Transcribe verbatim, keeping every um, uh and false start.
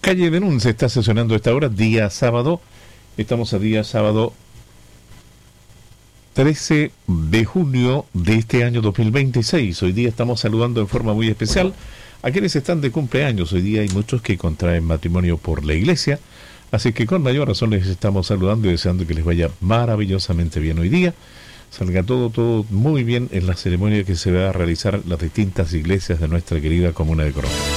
Calle Benún se está sesionando a esta hora, día sábado. Estamos a día sábado trece de junio de este año dos mil veintiséis. Hoy día estamos saludando en forma muy especial a quienes están de cumpleaños. Hoy día hay muchos que contraen matrimonio por la iglesia, así que con mayor razón les estamos saludando y deseando que les vaya maravillosamente bien hoy día. Salga todo, todo muy bien en la ceremonia que se va a realizar en las distintas iglesias de nuestra querida comuna de Coronel.